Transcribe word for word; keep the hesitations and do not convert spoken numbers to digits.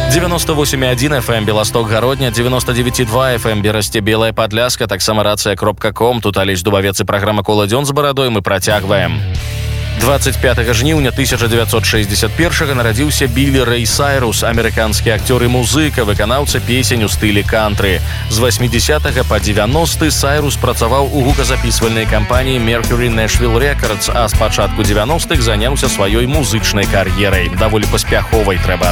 девяносто восемь и один эф эм Белосток Гародня, девяносто девять и два эф эм Берасце Белая Падляска, таксама рацыя кропка ком. Тут Алесь Дубавец і праграма «Кола дзён з барадой» мы працягваем. двадцать пятого жніўня тысяча девятьсот шестьдесят первого нарадзіўся Білі Рэй Сайрус, амерыканскі актёр і музыка, выканаўца песень у стылі кантры. З восьмидесятого па девяностый Сайрус працаваў у гуказапісвальнай кампаніі Mercury Nashville Records, а з пачатку девяностых заняўся сваёй музычнай кар'ерай. Даволі паспяховай, трэба